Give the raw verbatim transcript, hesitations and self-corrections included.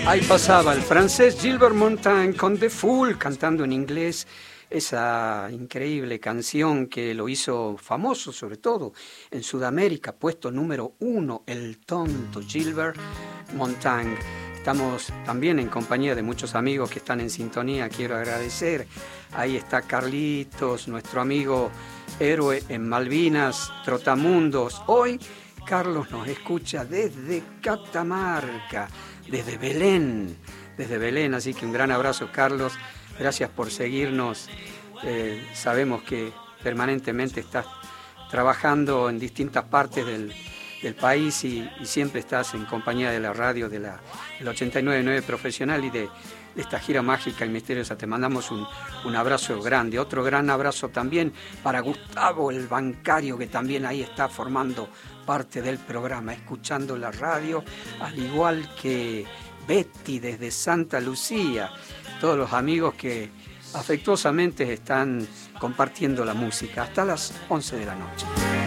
Ahí pasaba el francés Gilbert Montand con The Fool cantando en inglés esa increíble canción que lo hizo famoso, sobre todo en Sudamérica, puesto número uno, El Tonto, Gilbert Montand. Estamos también en compañía de muchos amigos que están en sintonía, quiero agradecer. Ahí está Carlitos, nuestro amigo héroe en Malvinas, Trotamundos. Hoy Carlos nos escucha desde Catamarca, desde Belén, desde Belén, así que un gran abrazo, Carlos. Gracias por seguirnos. Eh, sabemos que permanentemente estás trabajando en distintas partes del, del país y, y siempre estás en compañía de la radio de la, del ochenta y nueve punto nueve Profesional y de, de esta gira mágica y misteriosa. Te mandamos un, un abrazo grande. Otro gran abrazo también para Gustavo, el bancario, que también ahí está formando parte del programa, escuchando la radio, al igual que Betty desde Santa Lucía, todos los amigos que afectuosamente están compartiendo la música hasta las once de la noche.